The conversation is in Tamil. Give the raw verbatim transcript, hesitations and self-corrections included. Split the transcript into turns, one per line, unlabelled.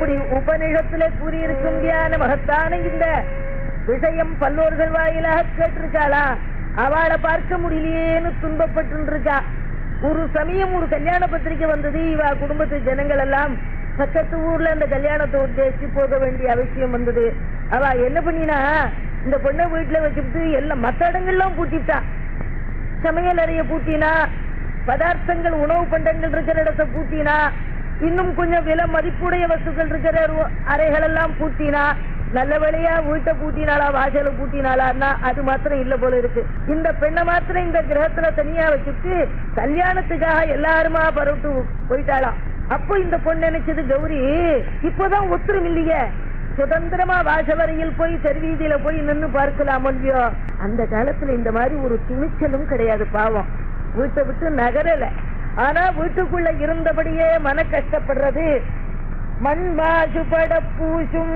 இப்படி உபநிஷத்திலே கூறியிருக்கும் தியான மகத்தான இந்த விஷயம் பல்லோர்கள் வாயிலாக கேட்டிருக்காளா? அவளை பார்க்க முடியலையேன்னு துன்பப்பட்டு இருக்கா. ஒரு சமயம் ஒரு கல்யாண பத்திரிக்கை வந்தது. இவ குடும்பத்து ஜனங்கள் எல்லாம் பக்கத்து ஊர்ல அந்த கல்யாணத்தை உத்தேசிச்சு போக வேண்டிய அவசியம் வந்தது. அவ என்ன பண்ணினா, இந்த பொண்ணை வீட்டுல வச்சுட்டு எல்லாம் மற்ற இடங்கள்லாம் பூட்டிட்டா. சமையல் அறைய பூட்டினா, பதார்த்தங்கள் உணவு பண்டங்கள் இருக்கிற இடத்தை பூட்டினா, இன்னும் கொஞ்சம் விலை மதிப்புடைய வஸ்துக்கள் இருக்கிற அறைகள் எல்லாம் பூட்டினா. நல்ல வேளையா வீட்டை பூட்டினாளா வாசல பூட்டினாளான்னா அது மாத்திரம் இல்ல போல இருக்கு. இந்த பெண்ணை மாத்திரம் இந்த கிரகத்துல தனியா வச்சுட்டு கல்யாணத்துக்காக எல்லாருமா பரவிட்டு போயிட்டாளாம். அப்போ இந்த பொண்ணு நினைச்சது, கௌரி இப்பதான் ஒத்துரும் இல்லையே, சுதந்திரமா வாசவரையில் போய் தெருவீதியில போய் நின்று பார்க்கலாம் இல்லையோ. அந்த காலத்துல இந்த மாதிரி ஒரு துணிச்சலும் கிடையாது. பாவம் வீட்டை விட்டு நகரல. ஆனா வீட்டுக்குள்ள இருந்தபடியே மன கஷ்டப்படுறது. மண் மாசுபட பூசும்